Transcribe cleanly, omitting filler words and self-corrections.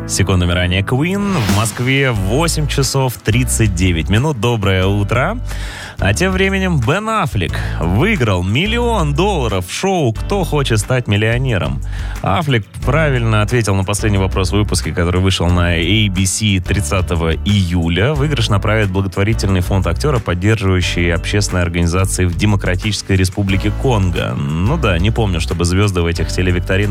Секундами ранее Queen. В Москве 8 часов 39 минут. Доброе утро. А тем временем Бен Аффлек выиграл $1 миллион в шоу «Кто хочет стать миллионером?». Аффлек правильно ответил на последний вопрос в выпуске, который вышел на ABC 30 июля. Выигрыш направит в благотворительный фонд актера, поддерживающий общественные организации в Демократической Республике Конго. Ну да, не помню, чтобы звезды в этих телевикторинах